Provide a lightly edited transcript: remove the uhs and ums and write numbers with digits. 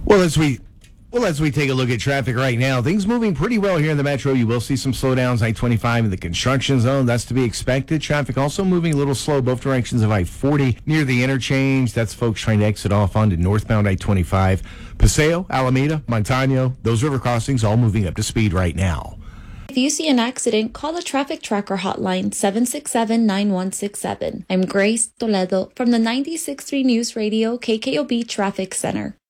Well, as we take a look at traffic right now, things moving pretty well here in the metro. You will see some slowdowns, I-25 in the construction zone. That's to be expected. Traffic also moving a little slow both directions of I-40 near the interchange. That's folks trying to exit off onto northbound I-25. Paseo, Alameda, Montano, those river crossings all moving up to speed right now. If you see an accident, call the Traffic Tracker hotline 767-9167. I'm Grace Toledo from the 96.3 News Radio KKOB Traffic Center.